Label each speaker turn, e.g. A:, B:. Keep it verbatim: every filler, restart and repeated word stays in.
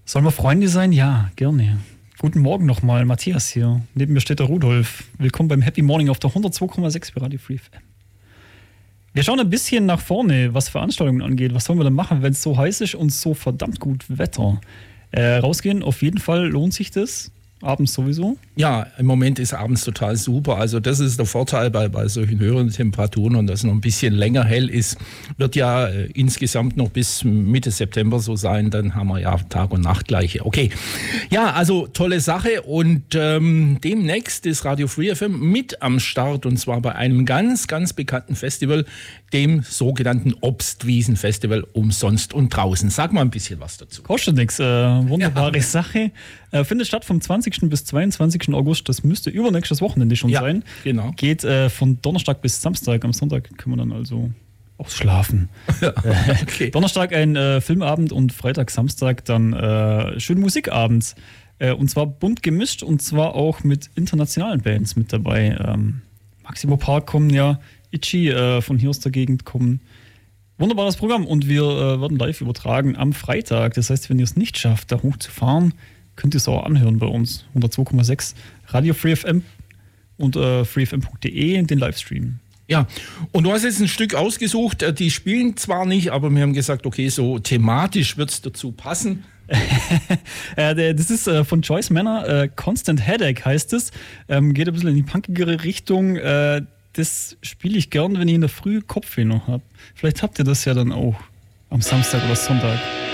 A: Sollen wir Freunde sein? Ja, gerne. Guten Morgen nochmal, Matthias hier. Neben mir steht der Rudolf. Willkommen beim Happy Morning auf der hundertzwei Komma sechs bei Radio Free F M. Wir schauen ein bisschen nach vorne, was Veranstaltungen angeht. Was sollen wir denn machen, wenn es so heiß ist und so verdammt gut Wetter? Äh, rausgehen, auf jeden Fall lohnt sich das. Abends sowieso?
B: Ja, im Moment ist abends total super. Also das ist der Vorteil bei, bei solchen höheren Temperaturen und dass es noch ein bisschen länger hell ist. Wird ja äh, insgesamt noch bis Mitte September so sein. Dann haben wir ja Tag und Nacht gleiche. Okay, ja, also tolle Sache. Und ähm, demnächst ist Radio Free F M mit am Start und zwar bei einem ganz, ganz bekannten Festival, dem sogenannten Obstwiesen-Festival umsonst und draußen. Sag mal ein bisschen was dazu.
A: Kostet nichts. Äh, wunderbare ja. Sache. Äh, findet statt vom zwanzigsten bis zweiundzwanzigsten August. Das müsste übernächstes Wochenende schon
B: ja,
A: sein.
B: Genau.
A: Geht äh, von Donnerstag bis Samstag. Am Sonntag können wir dann also ausschlafen.
B: Ja, okay.
A: Donnerstag ein äh, Filmabend und Freitag, Samstag dann äh, schön Musikabend. Äh, und zwar bunt gemischt und zwar auch mit internationalen Bands mit dabei. Ähm, Maximo Park kommen ja, Itchy äh, von hier aus der Gegend kommen. Wunderbares Programm und wir äh, werden live übertragen am Freitag. Das heißt, wenn ihr es nicht schafft, da hochzufahren, könnt ihr es auch anhören bei uns. hundertzwei Komma sechs Radio Free F M und äh, freefm punkt de, den Livestream.
B: Ja, und du hast jetzt ein Stück ausgesucht, die spielen zwar nicht, aber wir haben gesagt, okay, so thematisch wird es dazu passen.
A: Das ist äh, von Joyce Manor, äh, Constant Headache heißt es. Ähm, geht ein bisschen in die punkigere Richtung. Äh, das spiele ich gern, wenn ich in der Früh Kopfweh noch habe. Vielleicht habt ihr das ja dann auch am Samstag oder Sonntag.